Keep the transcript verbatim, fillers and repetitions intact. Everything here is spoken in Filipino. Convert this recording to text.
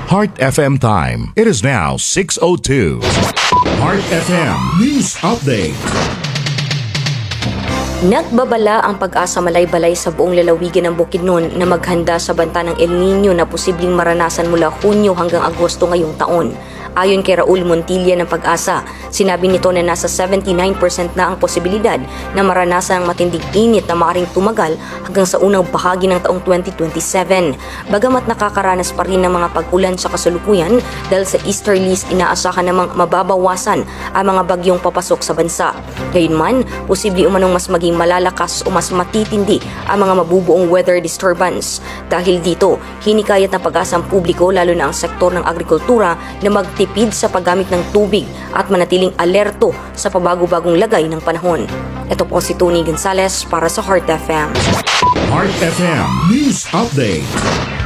Heart F M time. It is now six oh two. Heart F M News Update. Nagbabala ang Pag-asa Malay-Balay sa buong lalawigan ng Bukidnon na maghanda sa banta ng El Nino na posibleng maranasan mula Hunyo hanggang Agosto ngayong taon. Ayon kay Raul Montilla ng Pag-asa, sinabi nito na nasa seventy-nine percent na ang posibilidad na maranasan ang matinding init na maaaring tumagal hanggang sa unang bahagi ng taong twenty twenty-seven. Bagamat nakakaranas pa rin ng mga pag-ulan sa kasalukuyan dahil sa easterlies, inaasahan namang mababawasan ang mga bagyong papasok sa bansa. Gayunman, posible umanong mas maging malalakas o mas matitindi ang mga mabubuong weather disturbance. Dahil dito, hinikayat ng Pag-asa ang publiko lalo na ang sektor ng agrikultura na magtipid sa paggamit ng tubig at manatiling alerto sa pabago-bagong lagay ng panahon. Ito po si Tony Gonzales para sa Heart F M. Heart F M News Update.